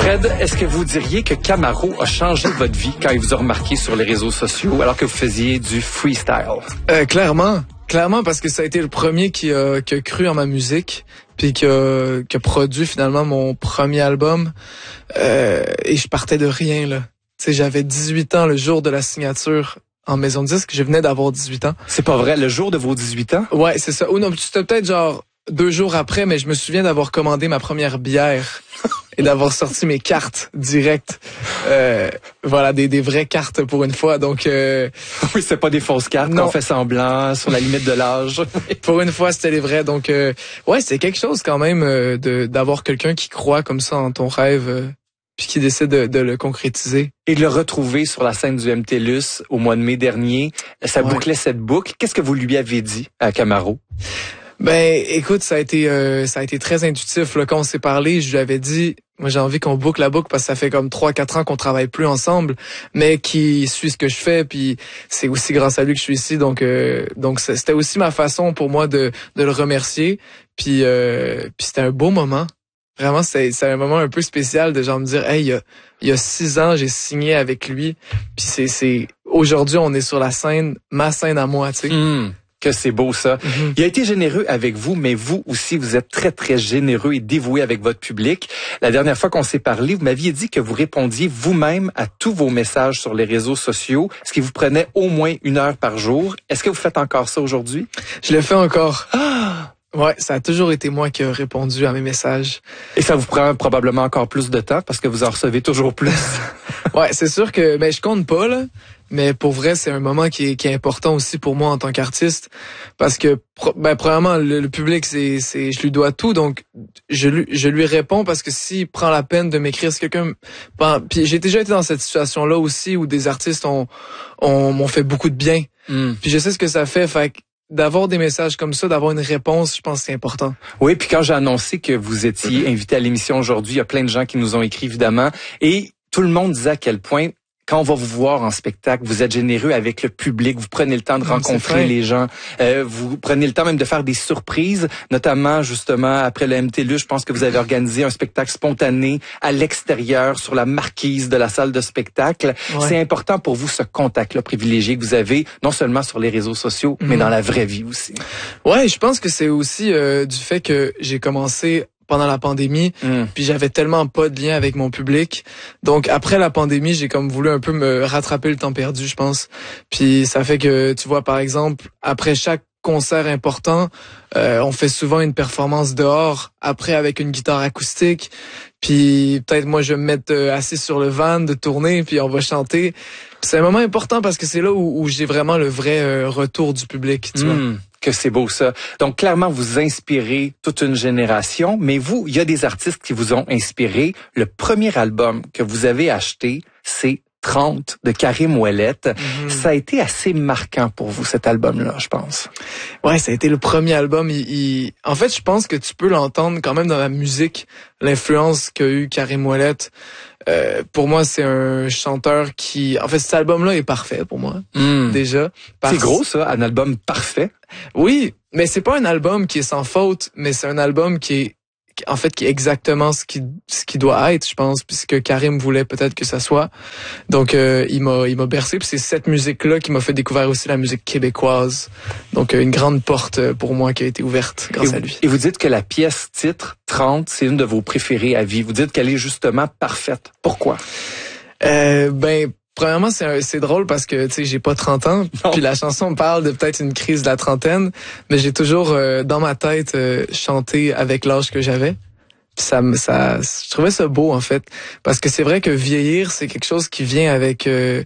Fred, est-ce que vous diriez que Camaro a changé votre vie quand il vous a remarqué sur les réseaux sociaux alors que vous faisiez du freestyle? Clairement, parce que ça a été le premier qui a cru en ma musique, puis qui a produit finalement mon premier album. Et je partais de rien, là. Tu sais, j'avais 18 ans le jour de la signature en maison de disque. Je venais d'avoir 18 ans. C'est pas vrai, le jour de vos 18 ans? Ouais, c'est ça. Ou non, c'était peut-être genre 2 jours après, mais je me souviens d'avoir commandé ma première bière et d'avoir sorti mes cartes directes. Voilà, des vraies cartes pour une fois. Donc oui, c'est pas des fausses cartes qu'on fait semblant sur la limite de l'âge. Pour une fois, c'était les vraies. Donc ouais, c'est quelque chose quand même d'avoir quelqu'un qui croit comme ça en ton rêve. Puis qui décide de le concrétiser. Et de le retrouver sur la scène du MTLUS au mois de mai dernier, ça bouclait cette boucle. Qu'est-ce que vous lui avez dit à Camaro? Ben, écoute, ça a été très intuitif. Là, quand on s'est parlé, je lui avais dit, moi j'ai envie qu'on boucle la boucle parce que ça fait comme 3-4 ans qu'on travaille plus ensemble, mais qui suit ce que je fais, puis c'est aussi grâce à lui que je suis ici. Donc c'était aussi ma façon pour moi de le remercier. Puis c'était un beau moment. Vraiment, c'est un moment un peu spécial de genre me dire, hey, il y a 6 ans, j'ai signé avec lui. Puis c'est aujourd'hui, on est sur la scène, ma scène à moi, tu sais. Que c'est beau ça. Il a été généreux avec vous, mais vous aussi, vous êtes très, très généreux et dévoué avec votre public. La dernière fois qu'on s'est parlé, vous m'aviez dit que vous répondiez vous-même à tous vos messages sur les réseaux sociaux, ce qui vous prenait au moins 1 heure par jour. Est-ce que vous faites encore ça aujourd'hui? Je le fais encore. Ouais, ça a toujours été moi qui ai répondu à mes messages. Et ça vous prend probablement encore plus de temps parce que vous en recevez toujours plus. Ouais, c'est sûr que je compte pas là, mais pour vrai, c'est un moment qui est important aussi pour moi en tant qu'artiste parce que premièrement le public je lui dois tout, donc je lui réponds parce que s'il prend la peine de m'écrire, c'est quelqu'un. Puis j'ai déjà été dans cette situation là aussi où des artistes m'ont fait beaucoup de bien. Puis je sais ce que ça fait que d'avoir des messages comme ça, d'avoir une réponse, je pense que c'est important. Oui, puis quand j'ai annoncé que vous étiez invité à l'émission aujourd'hui, il y a plein de gens qui nous ont écrit, évidemment, et tout le monde disait à quel point, quand on va vous voir en spectacle, vous êtes généreux avec le public, vous prenez le temps de rencontrer les gens, vous prenez le temps même de faire des surprises, notamment justement après le MTLUS, je pense que vous avez organisé un spectacle spontané à l'extérieur sur la marquise de la salle de spectacle. Ouais. C'est important pour vous ce contact-là privilégié que vous avez, non seulement sur les réseaux sociaux, mais dans la vraie vie aussi. Ouais, je pense que c'est aussi du fait que j'ai commencé pendant la pandémie, puis j'avais tellement pas de lien avec mon public. Donc après la pandémie, j'ai comme voulu un peu me rattraper le temps perdu, je pense. Puis ça fait que, tu vois, par exemple, après chaque concert important, on fait souvent une performance dehors, après avec une guitare acoustique. Puis peut-être moi je vais me mettre assis sur le van de tournée, puis on va chanter. Puis c'est un moment important parce que c'est là où j'ai vraiment le vrai retour du public, tu vois. Que c'est beau ça. Donc clairement, vous inspirez toute une génération, mais vous, il y a des artistes qui vous ont inspiré. Le premier album que vous avez acheté, c'est 30 de Karim Ouellette. Ça a été assez marquant pour vous, cet album-là, je pense. Ouais, ça a été le premier album. En fait, je pense que tu peux l'entendre quand même dans la musique, l'influence qu'a eu Karim Ouellette. Pour moi, c'est un chanteur qui... En fait, cet album-là est parfait pour moi, déjà. C'est gros, ça, un album parfait. Oui, mais c'est pas un album qui est sans faute, mais c'est un album qui est exactement ce qui doit être, je pense, puisque Karim voulait peut-être que ça soit. Donc il m'a bercé, puis c'est cette musique-là qui m'a fait découvrir aussi la musique québécoise. Donc une grande porte pour moi qui a été ouverte grâce à lui. Et vous dites que la pièce titre 30, c'est une de vos préférées à vie. Vous dites qu'elle est justement parfaite. Pourquoi? Premièrement, c'est drôle parce que, tu sais, j'ai pas 30 ans. Non. Puis la chanson parle de peut-être une crise de la trentaine, mais j'ai toujours, dans ma tête, chanté avec l'âge que j'avais. Puis je trouvais ça beau, en fait. Parce que c'est vrai que vieillir, c'est quelque chose qui vient avec, de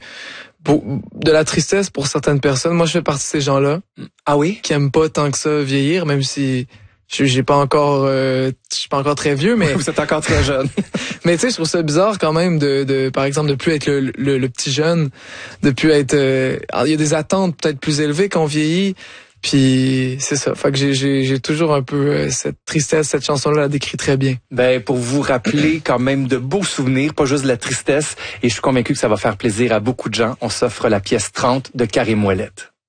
la tristesse pour certaines personnes. Moi, je fais partie de ces gens-là. Ah oui? Qui aiment pas tant que ça vieillir, même si je suis pas encore très vieux, mais vous êtes encore très jeune. Mais tu sais, je trouve ça bizarre quand même par exemple de plus être le petit jeune, de plus être il y a des attentes peut-être plus élevées quand on vieillit. Puis c'est ça, fait que j'ai toujours un peu cette tristesse, cette chanson-là la décrit très bien. Pour vous rappeler quand même de beaux souvenirs, pas juste de la tristesse, et je suis convaincu que ça va faire plaisir à beaucoup de gens. On s'offre la pièce 30 de Karim Ouellette.